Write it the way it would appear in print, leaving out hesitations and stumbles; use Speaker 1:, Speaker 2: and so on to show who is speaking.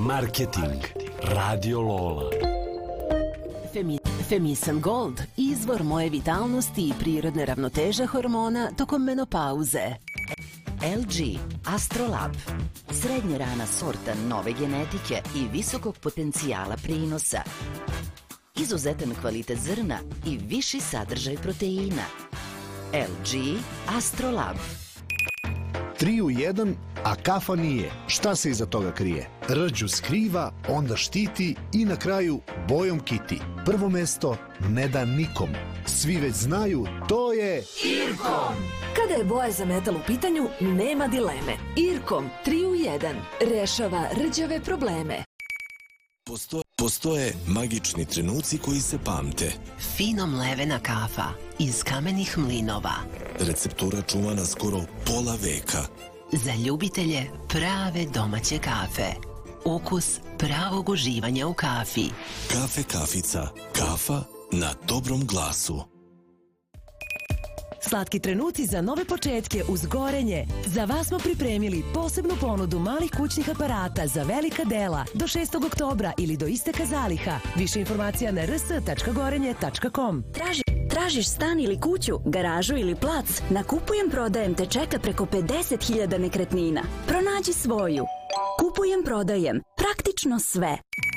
Speaker 1: Marketing Radio Lola.
Speaker 2: Femisan Gold, izvor moje vitalnosti i prirodne ravnoteže hormona tokom menopauze.
Speaker 3: LG Astrolab, srednje rana sorta nove genetike i visokog potencijala prinosa. Izuzetan kvalitet zrna i viši sadržaj proteina. LG Astrolab.
Speaker 4: 3 u 1, a kafa nije. Šta se iza toga krije? Rđu skriva, onda štiti i na kraju bojom kiti. Prvo mesto ne da nikom. Svi već znaju, to je
Speaker 2: Irkom. Kada je boja za metal u pitanju, nema dileme. Irkom 3 u 1 rešava rđave probleme.
Speaker 1: Postoje magični trenuci koji se pamte.
Speaker 2: Fino mlevena kafa iz kamenih mlinova.
Speaker 1: Receptura čuvana skoro pola veka.
Speaker 2: Za ljubitelje prave domaće kafe. Ukus pravog uživanja u kafi.
Speaker 1: Kafe Kafica. Kafa na dobrom glasu.
Speaker 5: Slatki trenuci za nove početke uz gorenje. Za vas smo pripremili posebnu ponudu malih kućnih aparata za velika dela do 6. oktobra ili do isteka zaliha. Više informacija na rs.gorenje.com.
Speaker 6: Tražiš stan ili kuću, garažu ili plac? Na Kupujem prodajem te čeka preko 50.000 nekretnina. Pronađi svoju. Kupujem prodajem. Praktično sve.